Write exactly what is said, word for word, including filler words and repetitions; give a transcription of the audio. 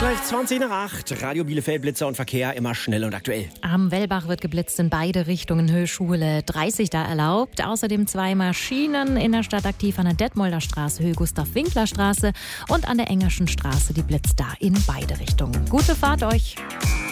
Gleich zwanzig nach acht. Radio Bielefeld, Blitzer und Verkehr, immer schnell und aktuell. Am Wellbach wird geblitzt in beide Richtungen, Höhe dreißig da erlaubt. Außerdem zwei Maschinen in der Stadt aktiv an der Detmolder Straße, Höhe Gustav-Winkler-Straße und an der Engerschen Straße, die blitzt da in beide Richtungen. Gute Fahrt euch!